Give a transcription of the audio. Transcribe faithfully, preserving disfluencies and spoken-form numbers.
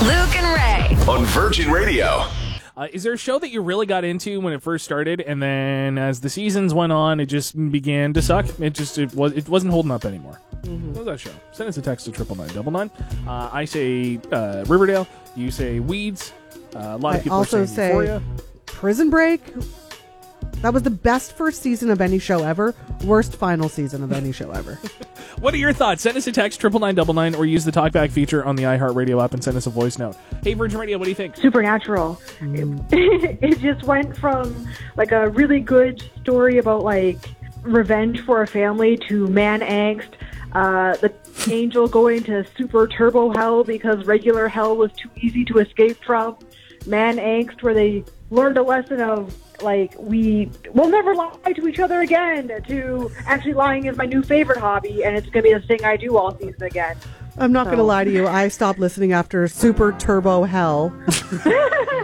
Luke and Ray on Virgin Radio. Uh, is there a show that you really got into when it first started, and then as the seasons went on, it just began to suck? It just it was it wasn't holding up anymore. Mm-hmm. What was that show? Send us a text to triple nine double nine. Uh, I say uh, Riverdale. You say Weeds. Uh, a lot of I people also are saying Euphoria. say Prison Break. That was the best first season of any show ever. Worst final season of any show ever. What are your thoughts? Send us a text, triple nine double nine, or use the talkback feature on the iHeartRadio app and send us a voice note. Hey, Virgin Radio, what do you think? Supernatural. Mm. It, it just went from like a really good story about like revenge for a family to man angst. Uh, the angel going to super turbo hell because regular hell was too easy to escape from. Man angst, where they learned a lesson of like, we will never lie to each other again, to actually lying is my new favorite hobby, and it's going to be the thing I do all season again. I'm not So. going to lie to you. I stopped listening after Super Turbo Hell.